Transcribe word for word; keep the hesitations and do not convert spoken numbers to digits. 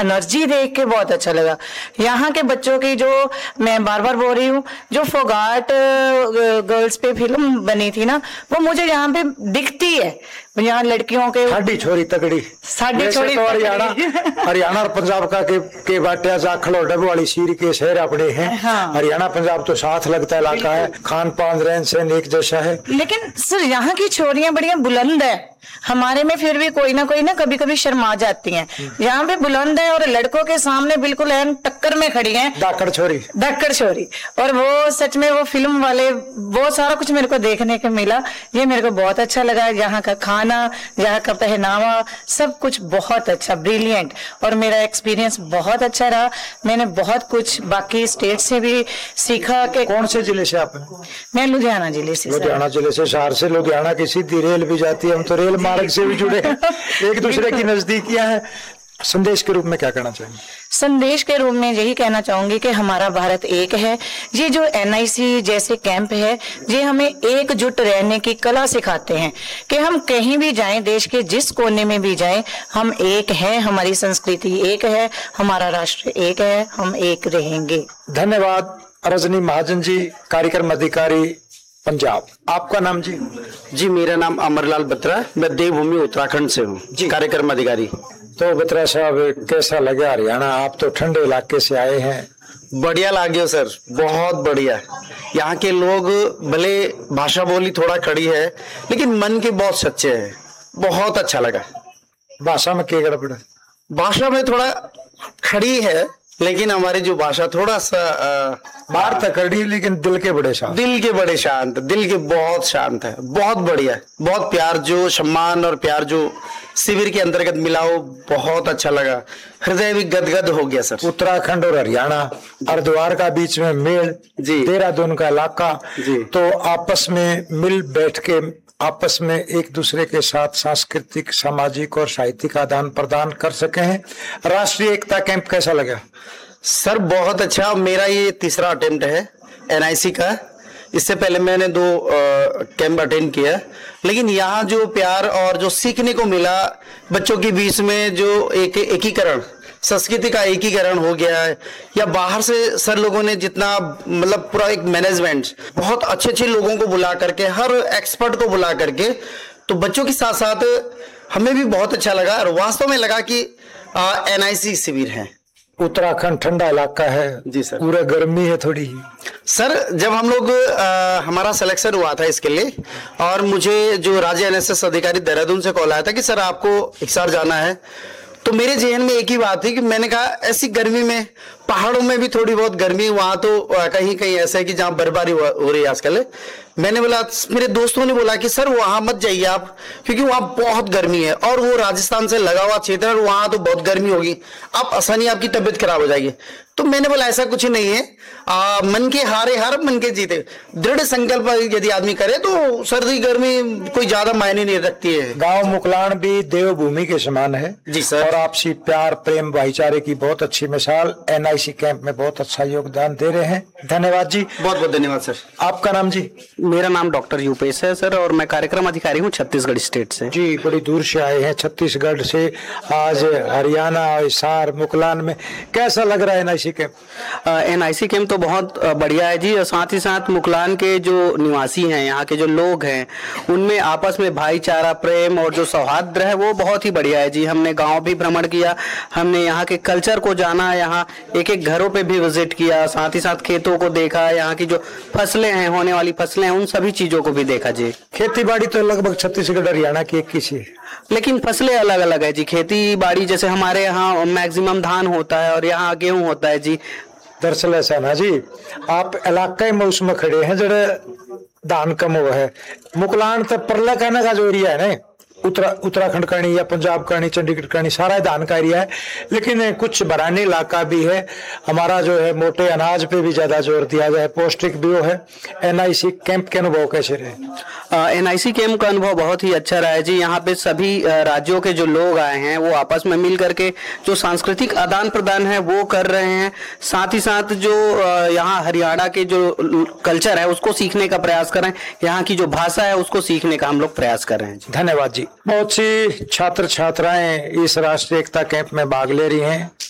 Energy देख के बहुत अच्छा लगा। यहाँ के बच्चों की जो, मैं बार बार बोल रही हूँ, जो फोगाट गर्ल्स पे फिल्म बनी थी ना, वो मुझे यहाँ पे दिखती है। यहाँ लड़कियों के साडी छोरी तगड़ी, साडी छोरी तो हरियाणा हरियाणा और पंजाब का के के बाटिया जाखल और डब वाली सीर के शहर अपने हैं। हाँ। हरियाणा पंजाब तो साथ लगता इलाका है, खान पान रहन सहन एक जैसा है। लेकिन सर यहाँ की छोरियां बढ़िया बुलंद है, हमारे में फिर भी कोई ना कोई ना कभी कभी शर्मा जाती हैं। यहाँ पे बुलंद है और लड़कों के सामने बिल्कुल एन टक्कर में खड़ी हैं। धाकड़ छोरी, धाकड़ छोरी। और वो सच में वो फिल्म वाले वो सारा कुछ मेरे को देखने को मिला, ये मेरे को बहुत अच्छा लगा। यहाँ का खाना, यहाँ का पहनावा, सब कुछ बहुत अच्छा, ब्रिलियंट। और मेरा एक्सपीरियंस बहुत अच्छा रहा। मैंने बहुत कुछ बाकी स्टेट से भी सीखा। के कौन से जिले से आप? मैं लुधियाना जिले से। लुधियाना जिले से, शहर से लुधियाना की सीधी रेल भी जाती है, हम तो रेल मार्ग से भी जुड़े हैं, एक दूसरे की नजदीकियां हैं। संदेश के रूप में क्या कहना चाहेंगे? संदेश के रूप में यही कहना चाहूंगी कि हमारा भारत एक है। ये जो एन आई सी जैसे कैंप है, ये हमें एकजुट रहने की कला सिखाते हैं कि हम कहीं भी जाएं, देश के जिस कोने में भी जाएं, हम एक हैं, हमारी संस्कृति एक है, हमारा राष्ट्र एक है, हम एक रहेंगे। धन्यवाद रजनी महाजन जी, कार्यक्रम अधिकारी पंजाब। आपका नाम जी? जी मेरा नाम अमरलाल बत्रा, मैं देवभूमि उत्तराखंड से हूँ जी, कार्यक्रम अधिकारी। तो बत्रा साहब कैसा लगा हरियाणा? आप तो ठंडे इलाके से आए हैं। बढ़िया लगे सर, बहुत बढ़िया। यहाँ के लोग भले भाषा बोली थोड़ा कड़ी है, लेकिन मन के बहुत सच्चे हैं, बहुत अच्छा लगा। भाषा में क्या गड़बड़? भाषा में थोड़ा खड़ी है, लेकिन हमारी जो भाषा थोड़ा सा बाहर तक कड़ी, लेकिन दिल के बड़े शांत। दिल के बड़े शांत, दिल के बहुत शांत है, बहुत बढ़िया, बहुत प्यार, जो सम्मान और प्यार जो शिविर के अंतर्गत मिला हो, बहुत अच्छा लगा। हृदय भी गदगद हो गया सर। उत्तराखंड और हरियाणा, हरिद्वार का बीच में मेल जी, देहरादून का इलाका जी, तो आपस में मिल बैठ के आपस में एक दूसरे के साथ सांस्कृतिक, सामाजिक और साहित्यिक आदान प्रदान कर सके हैं। राष्ट्रीय एकता कैंप कैसा लगा? सर बहुत अच्छा। मेरा ये तीसरा अटेम्प्ट है एन आई सी का। इससे पहले मैंने दो कैंप अटेंड किया, लेकिन यहाँ जो प्यार और जो सीखने को मिला, बच्चों के बीच में जो एक एकीकरण, संस्कृति का एकीकरण हो गया है, या बाहर से सर लोगों ने जितना मतलब पूरा एक मैनेजमेंट, बहुत अच्छे अच्छे लोगों को बुला करके, हर एक्सपर्ट को बुला करके, तो बच्चों के साथ साथ हमें भी बहुत अच्छा लगा। और वास्तव में लगा कि एन आई सी शिविर है। उत्तराखंड ठंडा इलाका है जी सर, पूरा गर्मी है थोड़ी ही। सर जब हम लोग आ, हमारा सिलेक्शन हुआ था इसके लिए, और मुझे जो राज्य एन एस एस अधिकारी देहरादून से कॉल आया था कि सर आपको हिसार जाना है, तो मेरे जहन में एक ही बात थी कि मैंने कहा ऐसी गर्मी में, पहाड़ों में भी थोड़ी बहुत गर्मी, वहां तो कहीं कहीं ऐसा है कि जहां बर्फबारी हो रही है आजकल। मैंने बोला, मेरे दोस्तों ने बोला कि सर वहां मत जाइए आप, क्योंकि वहां बहुत गर्मी है, और वो राजस्थान से लगा हुआ क्षेत्र है, वहां तो बहुत गर्मी होगी, आप आसानी आपकी तबीयत खराब हो जाएगी। तो मैंने बोला ऐसा कुछ नहीं है, आ, मन के हारे हार मन के जीते, दृढ़ संकल्प यदि आदमी करे तो सर्दी गर्मी कोई ज्यादा मायने नहीं रखती है। गांव मुकलान भी देवभूमि के समान है जी सर, और आपसी प्यार प्रेम भाईचारे की बहुत अच्छी मिसाल एन आई सी कैंप में बहुत अच्छा योगदान दे रहे हैं। धन्यवाद जी, बहुत बहुत धन्यवाद सर। आपका नाम जी? मेरा नाम डॉक्टर यूपेश है सर, और मैं कार्यक्रम अधिकारी हूँ छत्तीसगढ़ स्टेट से। जी बड़ी दूर से आए हैं छत्तीसगढ़ से, आज हरियाणा हिसार मुकलान में कैसा लग रहा है एन आई सी कैंप? एन आई सी कैंप तो बहुत बढ़िया है जी, और साथ ही साथ मुकलान के जो निवासी हैं, यहाँ के जो लोग हैं, उनमें आपस में भाईचारा, प्रेम और जो सौहार्द है वो बहुत ही बढ़िया है जी। हमने गांव भी भ्रमण किया, हमने यहाँ के कल्चर को जाना, यहाँ एक एक घरों पे भी विजिट किया, साथ ही साथ खेतों को देखा, यहाँ की जो फसलें हैं, होने वाली फसलें हैं, उन सभी चीजों को भी देखा जी। खेती बाड़ी तो लगभग छत्तीसगढ़ हरियाणा की एक ही सी, लेकिन फसलें अलग अलग है जी। खेती बाड़ी जैसे हमारे यहाँ मैक्सिमम धान होता है और यहाँ गेहूं होता है जी। दरअसल ऐसा ना जी, आप इलाके में उसमें खड़े हैं जरा धान कम हुआ है। मुकलान तो परला कहने का जो एरिया है ना, उत्तरा उत्तराखंड का नहीं या पंजाब का नहीं, चंडीगढ़ का नहीं, सारा धान का एरिया है, लेकिन कुछ बरानी इलाका भी है। हमारा जो है मोटे अनाज पे भी ज्यादा जोर दिया जाए, पौष्टिक भी वो है। एन आई सी कैंप के अनुभव कैसे रहे? एन आई सी कैंप का अनुभव बहुत ही अच्छा रहा है जी। यहाँ पे सभी राज्यों के जो लोग आए हैं वो आपस में मिल करके जो सांस्कृतिक आदान प्रदान है वो कर रहे हैं, साथ ही साथ जो यहाँ हरियाणा के जो कल्चर है उसको सीखने का प्रयास कर रहे हैं, यहाँ की जो भाषा है उसको सीखने का हम लोग प्रयास कर रहे हैं जी। धन्यवाद जी। बहुत सी छात्र छात्राएं इस राष्ट्रीय एकता कैंप में भाग ले रही हैं।